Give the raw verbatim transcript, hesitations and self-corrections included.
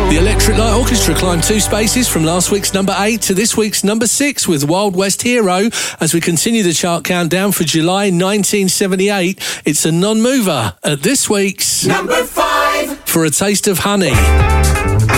The Electric Light Orchestra climbed two spaces from last week's number eight to this week's number six with Wild West Hero. As we continue the chart countdown for July nineteen seventy-eight, it's a non-mover at this week's number five. For a Taste of Honey.